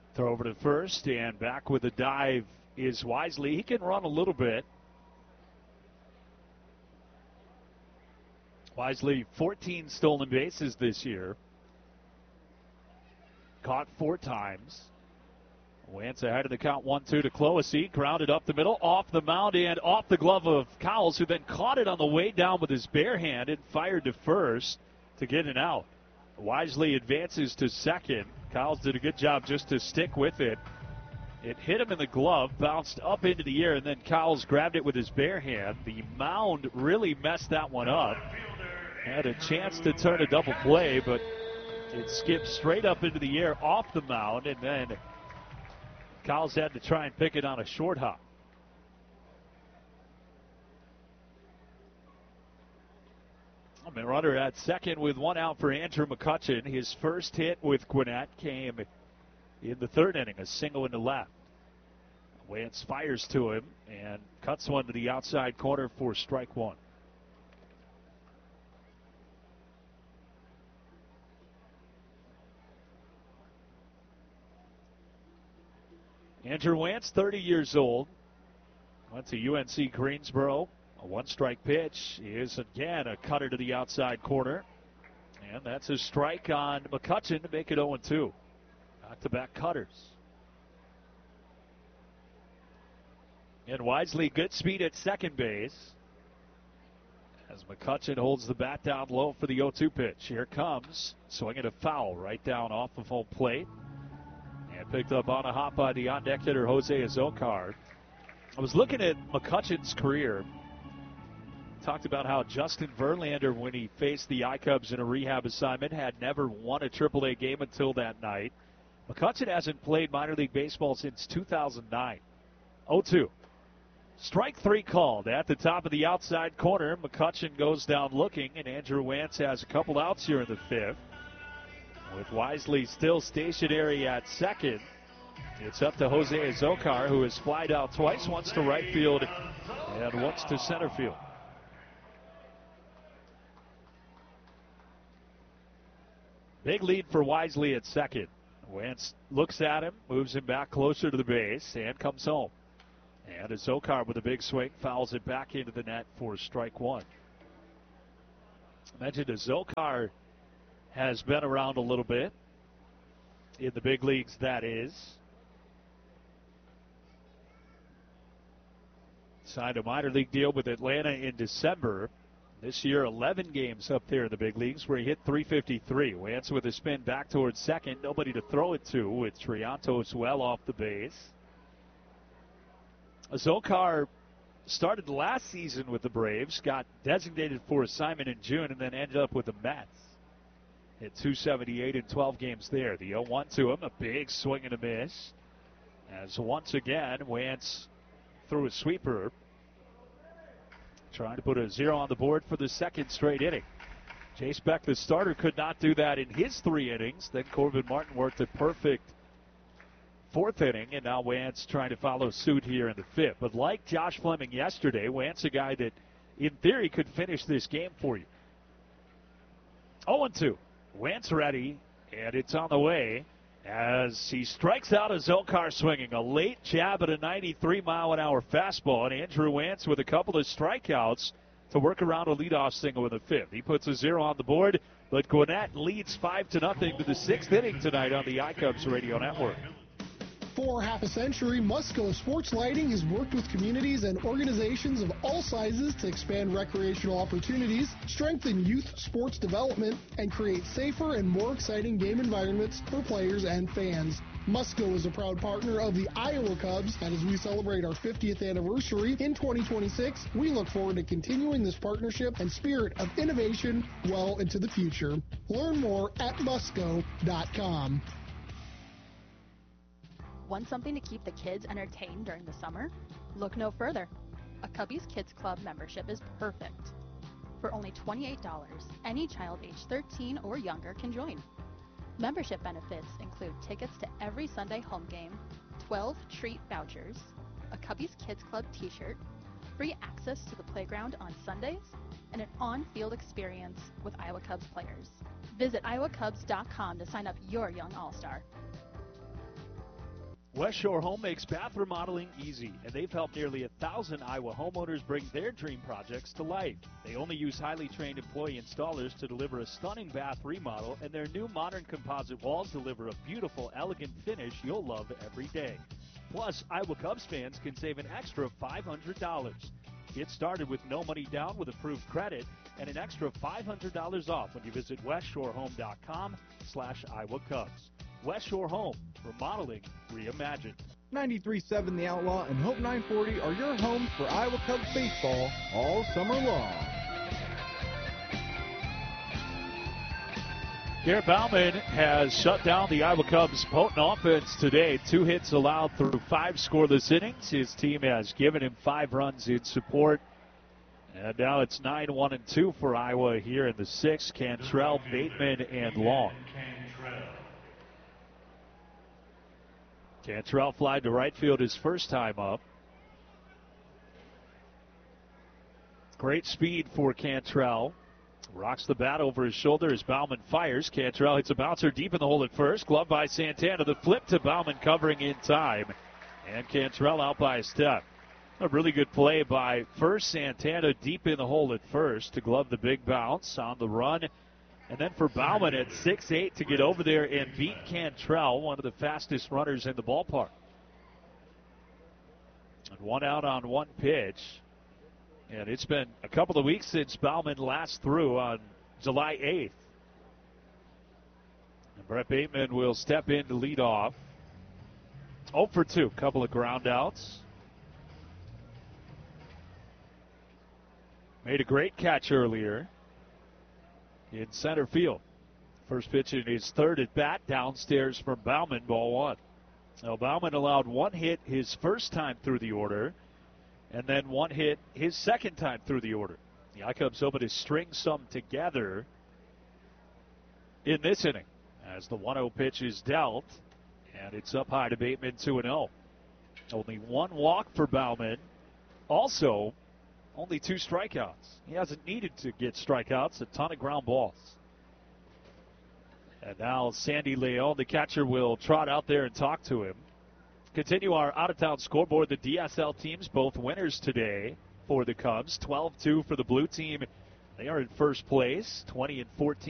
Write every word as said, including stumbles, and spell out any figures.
Throw over to first, and back with the dive is Wisely. He can run a little bit. Wisely, fourteen stolen bases this year. Caught four times. Wentz ahead of the count, one two to Clohessy. Grounded up the middle, off the mound, and off the glove of Cowles, who then caught it on the way down with his bare hand and fired to first to get it out. Wisely advances to second. Cowles did a good job just to stick with it. It hit him in the glove, bounced up into the air, and then Cowles grabbed it with his bare hand. The mound really messed that one up. Had a chance to turn a double play, but it skipped straight up into the air off the mound, and then Cowles had to try and pick it on a short hop. The runner at second with one out for Andrew McCutchen. His first hit with Gwinnett came in the third inning, a single into left. Wentz fires to him and cuts one to the outside corner for strike one. Andrew Wentz, thirty years old, went to U N C Greensboro. A one-strike pitch is again a cutter to the outside corner. And that's a strike on McCutchen to make it oh two. Back-to-back cutters. And Wisely, good speed at second base. As McCutchen holds the bat down low for the oh two pitch. Here comes, swinging a foul right down off of home plate. And picked up on a hop by the on-deck hitter, Jose Azocar. I was looking at McCutchen's career. Talked about how Justin Verlander, when he faced the I-Cubs in a rehab assignment, had never won a triple A game until that night. McCutchen hasn't played minor league baseball since two thousand nine. oh two. Strike three called at the top of the outside corner. McCutchen goes down looking, and Andrew Wentz has a couple outs here in the fifth. With Wisely still stationary at second, it's up to Jose Azocar, who has flied out twice, once to right field and once to center field. Big lead for Wisely at second. Wentz looks at him, moves him back closer to the base, and comes home. And Azocar with a big swing fouls it back into the net for strike one. I mentioned Azocar has been around a little bit in the big leagues, that is. Signed a minor league deal with Atlanta in December. This year, eleven games up there in the big leagues where he hit three fifty-three. Wentz with a spin back towards second. Nobody to throw it to with Triantos well off the base. Azocar started last season with the Braves, got designated for assignment in June, and then ended up with the Mets. Hit two seventy-eight in twelve games there. The oh one to him, a big swing and a miss. As once again, Wentz threw a sweeper, trying to put a zero on the board for the second straight inning. Chase Beck, the starter, could not do that in his three innings. Then Corbin Martin worked a perfect fourth inning, and now Wentz trying to follow suit here in the fifth. But like Josh Fleming yesterday, Wentz a guy that, in theory, could finish this game for you. oh two. Wentz ready, and it's on the way as he strikes out Azocar swinging. A late jab at a ninety-three mile an hour fastball, and Andrew Wentz with a couple of strikeouts to work around a leadoff single in the fifth. He puts a zero on the board, but Gwinnett leads five to nothing to the sixth inning tonight on the I-Cubs Radio Network. For half a century, Musco Sports Lighting has worked with communities and organizations of all sizes to expand recreational opportunities, strengthen youth sports development, and create safer and more exciting game environments for players and fans. Musco is a proud partner of the Iowa Cubs, and as we celebrate our fiftieth anniversary in twenty twenty-six, we look forward to continuing this partnership and spirit of innovation well into the future. Learn more at musco dot com. Want something to keep the kids entertained during the summer? Look no further. A Cubbies Kids Club membership is perfect. For only twenty-eight dollars, any child age thirteen or younger can join. Membership benefits include tickets to every Sunday home game, twelve treat vouchers, a Cubbies Kids Club t-shirt, free access to the playground on Sundays, and an on-field experience with Iowa Cubs players. Visit iowa cubs dot com to sign up your young all-star. West Shore Home makes bath remodeling easy, and they've helped nearly a thousand Iowa homeowners bring their dream projects to life. They only use highly trained employee installers to deliver a stunning bath remodel, and their new modern composite walls deliver a beautiful, elegant finish you'll love every day. Plus, Iowa Cubs fans can save an extra five hundred dollars. Get started with no money down with approved credit and an extra five hundred dollars off when you visit westshorehome.com slash Iowa Cubs. West Shore Home, remodeling reimagined. ninety-three point seven The Outlaw and Hope nine forty are your homes for Iowa Cubs baseball all summer long. Garrett Bauman has shut down the Iowa Cubs' potent offense today. Two hits allowed through five scoreless innings. His team has given him five runs in support. And now it's nine one and two for Iowa here in the sixth. Cantrell, Bateman, and Long. Cantrell flied to right field his first time up. Great speed for Cantrell. Rocks the bat over his shoulder as Bauman fires. Cantrell hits a bouncer deep in the hole at first. Glove by Santana. The flip to Bauman covering in time. And Cantrell out by a step. A really good play by first Santana deep in the hole at first to glove the big bounce on the run. And then for Bauman at six eight to get over there and beat Cantrell, one of the fastest runners in the ballpark. And one out on one pitch. And it's been a couple of weeks since Bauman last threw on July eighth. And Brett Bateman will step in to lead off. oh for two, couple of ground outs. Made a great catch earlier in center field. First pitch in his third at bat, downstairs from Bauman, ball one. Now Bauman allowed one hit his first time through the order, and then one hit his second time through the order. The I-Cubs hoping to string some together in this inning as the one oh pitch is dealt, and it's up high to Bateman, two and oh. Only one walk for Bauman. Also, only two strikeouts. He hasn't needed to get strikeouts, a ton of ground balls. And now Sandy Leon, the catcher, will trot out there and talk to him. Continue our out-of-town scoreboard. The D S L teams, both winners today for the Cubs. twelve two for the blue team. They are in first place, twenty and fourteen.